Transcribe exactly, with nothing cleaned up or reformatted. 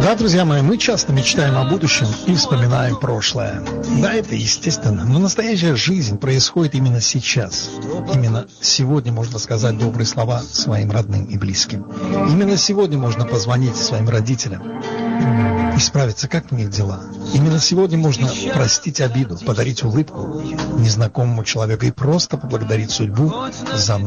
Да, друзья мои, мы часто мечтаем о будущем и вспоминаем прошлое. Да, это естественно, но настоящая жизнь происходит именно сейчас. Именно сегодня можно сказать добрые слова своим родным и близким. Именно сегодня можно позвонить своим родителям и справиться, как у них дела. Именно сегодня можно простить обиду, подарить улыбку незнакомому человеку и просто поблагодарить судьбу за